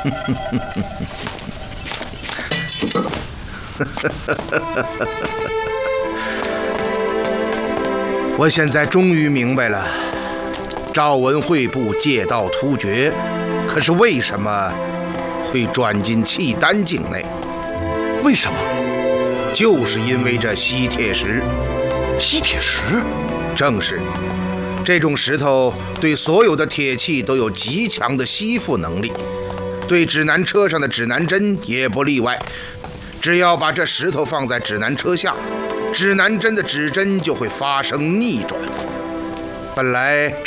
我现在终于明白了，赵文会部借道突厥，可是为什么会转进契丹境内？ 为什么？ 就是因为这吸铁石。 吸铁石？ 正是。这种石头对所有的铁器都有极强的吸附能力，对指南车上的指南针也不例外。只要把这石头放在指南车下，指南针的指针就会发生逆转。本来